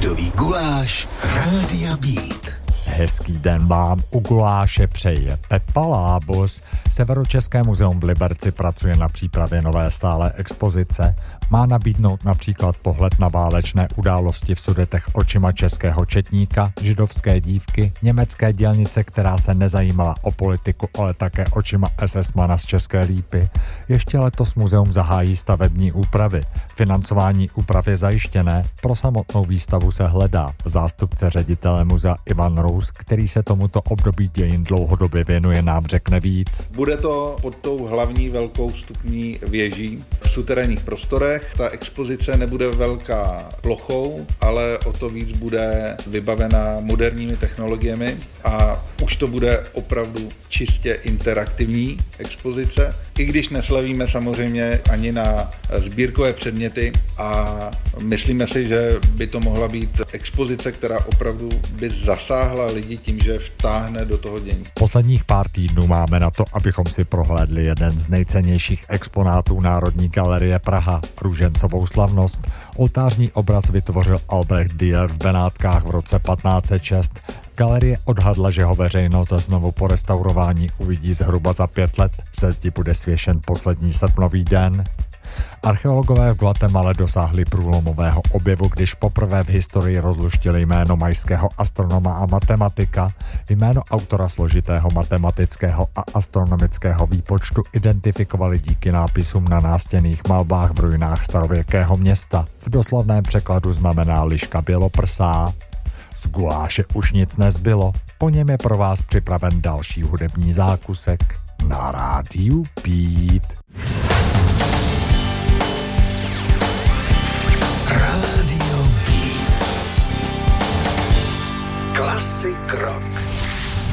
Víkendový guláš Rádia Beat. Hezký den vám u guláše přeje Pepa Lábus. Severočeské muzeum v Liberci pracuje na přípravě nové stálé expozice. Má nabídnout například pohled na válečné události v Sudetech očima českého četníka, židovské dívky, německé dělnice, která se nezajímala o politiku, ale také očima SS-mana z České Lípy. Ještě letos muzeum zahájí stavební úpravy. Financování úprav je zajištěné, pro samotnou výstavu se hledá. Zástupce ředitele muzea Ivan Rous, který se tomuto období dějin dlouhodobě věnuje, nám řekne víc. Bude to pod tou hlavní velkou vstupní věží v suterénních prostorech. Ta expozice nebude velká plochou, ale o to víc bude vybavena moderními technologiemi a už to bude opravdu čistě interaktivní expozice. I když neslavíme samozřejmě ani na sbírkové předměty a myslíme si, že by to mohla být expozice, která opravdu by zasáhla lidi tím, že vtáhne do toho dění. Posledních pár týdnů máme na to, abychom si prohlédli jeden z nejcennějších exponátů Národní galerie Praha, Růžencovou slavnost. Oltářní obraz vytvořil Albrecht Dürer v Benátkách v roce 1506. Galerie odhadla, že ho veřejnost znovu po restaurování uvidí zhruba za 5 let. Ze zdi bude svěšen poslední srpnový den. Archeologové v Guatemale dosáhli průlomového objevu, když poprvé v historii rozluštili jméno majského astronoma a matematika. Jméno autora složitého matematického a astronomického výpočtu identifikovali díky nápisům na nástěnných malbách v ruinách starověkého města. V doslovném překladu znamená liška běloprsá. Z guláše už nic nezbylo, po něm je pro vás připraven další hudební zákusek na Rádiu Beat. Rádio Beat. Classic rock.